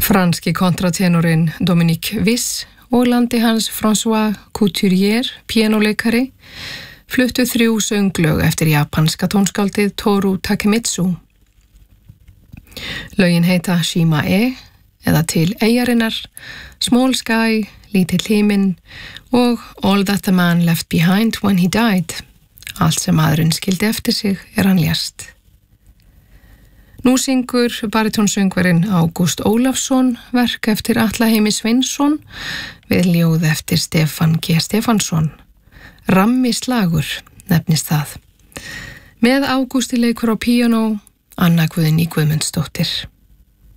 Franski kontratenorinn Dominique Wiss og landi hans François Couturier, píanóleikari, fluttu 3 sönglög eftir japanska tónskáldið Toru Takemitsu. Lögin heita Shima eða Til eyjarinnar, Small Sky, Lítill himinn og All That the Man Left Behind When He Died. Allt sem maðurinn skildi eftir sig hann lést. Nú syngur baritónsöngvarinn Ágúst Ólafsson verk eftir Atla Heimi Sveinsson við ljóð eftir Stefán G. Stefánsson. Rammi slagur nefnist það. Með Ágústi leikur á píanó, Anna Guðný Guðmundsdóttir.